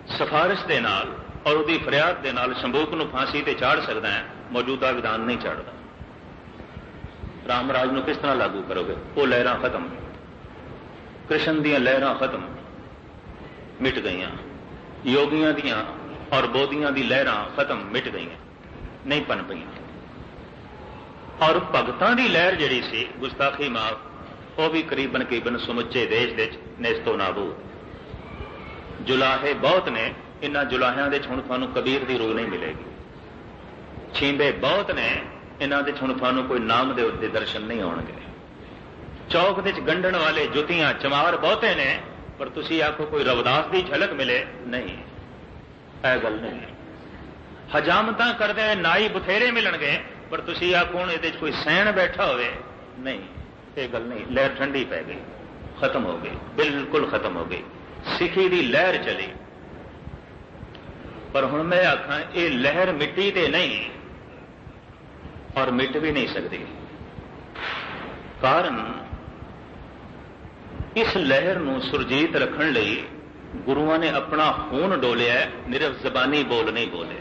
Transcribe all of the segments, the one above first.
सिफारिश के नाल और उसकी फरियाद के नाल शंभूक नूं फांसी ते चाड़ सकदा है, मौजूदा विधान नहीं चाड़दा। रामराज नूं किस तरह लागू करोगे? वो लहरां खत्म, कृष्ण दीयां लहरां खत्म, मिट गईयां, योगियां दीयां और बोधियां दी लहरां खत्म, मिट गईयां, नहीं पन पईयां। और भगतां दी लहर जिहड़ी सी गुस्ताखी माफ, वो भी करीबन समुचे देश दे नेस्तो नाबूद। जुलाहे बहुत ने, इन्हां जुलाहियां दे हुण तुहानूं कबीर दी रूह नहीं मिलेगी। छींबे बहुत ने, इन्हां दे हुण तुहानूं कोई नामदेव दे दर्शन नहीं होणगे। चौक दे गंढण वाले जुतियां चमार बहुते ने, पर तुसीं आखो कोई रविदास की झलक मिले, नहीं, यह गल नहीं। हजामतां करदे नाई बथेरे मिलणगे, पर तुसीं आखो हुण इहदे कोई सैण बैठा होवे, नहीं, ये गल नहीं। लहर ठंडी पै गई, खत्म हो गई, बिल्कुल खत्म हो गई। सिखी दी लहर चली, पर हुण मैं आखां ये लहर मिट्टी ते नहीं और मिट भी नहीं सकती। कारण इस लहर नूं सुरजीत रखण लई गुरुआं ने अपना खून डोलिया, निरफ जबानी बोल नहीं बोले।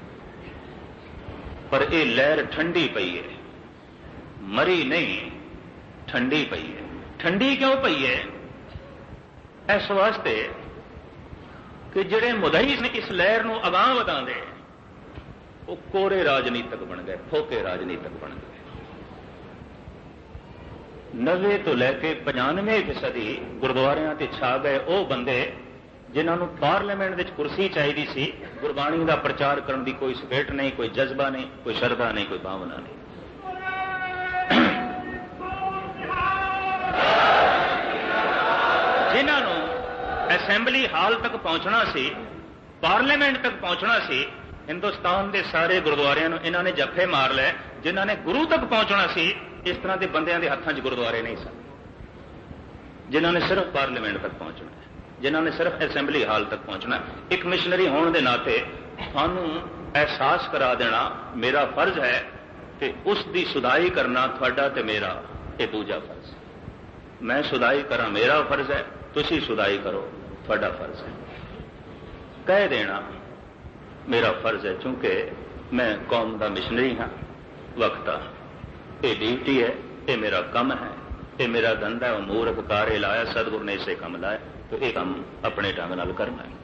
पर यह लहर ठंडी पई है, मरी नहीं, ठंडी पई है। ठंडी क्यों पई है? इस वास्ते कि जिहड़े मुदई ने इस लहर नूं अगांह वधांदे, वो कोरे राजनीतिक बन गए, फोके राजनीतिक बन गए। 90 तो लैके 95% गुरुद्वारियां ते छा गए वो बंदे जिन्होंने पार्लीमेंट विच कुर्सी चाहिए सी। गुरबाणी का प्रचार करने की कोई स्पिरिट नहीं, कोई जज्बा नहीं, कोई श्रद्धा नहीं, कोई भावना नहीं। जिन्होंने असैम्बली हाल तक पहुंचना सी, पार्लीमेंट तक पहुंचना सी, हिंदुस्तान के सारे गुरुद्वारियां इन्होंने जफे मार लै। जिन्होंने गुरु तक पहुंचना सी, इस तरह के बंदियां के हत्थों च गुरुद्वारे नहीं सन। जिन्होंने सिर्फ पार्लीमेंट तक पहुंचना, जिन्होंने सिर्फ असैम्बली हाल तक पहुंचना। एक मिशनरी होने के नाते थानू एहसास करा देना मेरा फर्ज है, कि उसकी सुधाई करना थोड़ा ते मेरा ये दूजा फर्ज। मैं सुधाई करा मेरा फर्ज है, तुसी सुधाई करो थोड़ा फर्ज है। कह देना मेरा फर्ज है, चूंकि मैं कौम का मिशनरी हाँ, वक्त आ, ये ड्यूटी है, ये मेरा कम है, ये मेरा धंधा है। उमूर उपकार लाया, सतगुरु ने इसे कम लाया, तो ये काम अपने ढंग नाल करना है।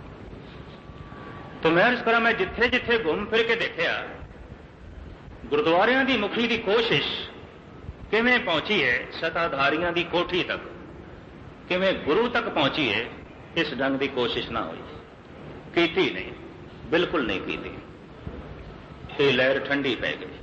तो मैं इस तरह मैं जिथे जिथे घूम फिर के देखा, गुरुद्वारियां दी मुखी की कोशिश किवें पहुंची है सत्ताधारियां दी कोठी तक, किवें गुरु तक पहुंची है, इस ढंग की कोशिश ना हुई, कीती नहीं, बिल्कुल नहीं कीती। ये लहर ठंडी पै गई।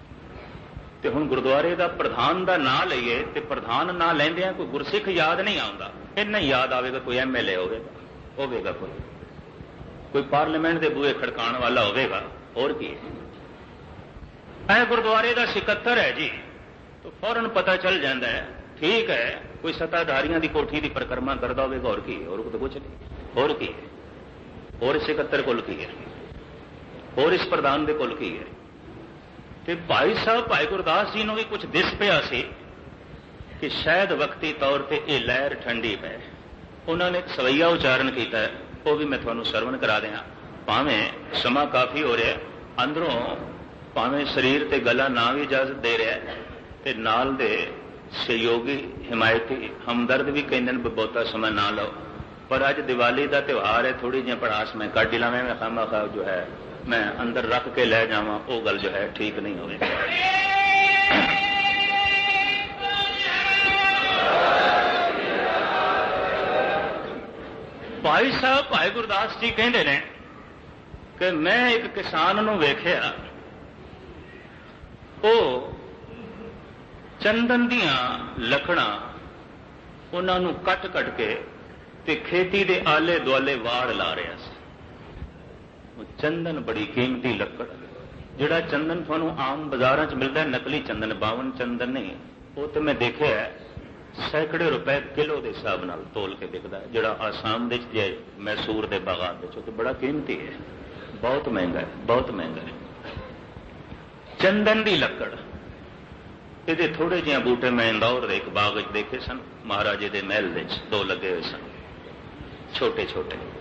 तो हुण गुरुद्वारे का प्रधान का नाम लईए, तो प्रधान ना लैंदियां कोई गुरसिख याद नहीं आता। इन्ना याद आएगा कोई MLA होगा, कोई पार्लीमेंट के बूहे खड़काने वाला होगा, और की है गुरुद्वारे का सिकत्तर है जी, तो फौरन पता चल जाता है, ठीक है, कोई सत्ताधारियों की कोठी की परिक्रमा करता होगा, और की है, और तो कुछ नहीं, और की है, और सिकत्तर कुल की है, और इस प्रधान के कुल की है। तो भाई साहब भाई गुरदास जी ने भी कुछ दिस पिया सी कि शायद वक्ती तौर पर यह लहर ठंडी पै। उन्होंने एक सवैया उच्चारण किया है, वो भी मैं थोड़ा सरवण करा दें। भावें समा काफ़ी हो रहा, अंदरों भावें शरीर ते गला ना भी इजाजत दे रहा है, ते नाल दे सहयोगी हिमायती हमदर्द भी कहते हैं बहुता समय ना लो। पर अज दिवाली का त्यौहार है, थोड़ी जी पड़ास मैं कट ला, मैं खामा खा जो है मैं अंदर रख के लै जावा, वो गल जो है ठीक नहीं होगी। भाई साहब भाई गुरदास जी कहते हैं कि मैं एक किसान नूं वेख्या, वो चंदन दियां लकड़ां उन्होंने कट कट के ते खेती दे आले दुआले वाड़ ला रहा सी। चंदन बड़ी कीमती लकड़, जिहड़ा चंदन थानू आम बाजारां च मिलता है, नकली चंदन, बावन चंदन नहीं, वो तो मैं देखा है सैकड़े रुपए किलो के हिसाब नाल तोल के बिकता है। जिहड़ा आसाम दे मैसूर के बागात तो बड़ा कीमती है, बहुत महंगा है, बहुत महंगा है। चंदन की लकड़, ये थोड़े जिहे बूटे मैं इंदौर के एक बाग देखे सन, महाराजे के महल 2 लगे हुए सन, छोटे छोटे।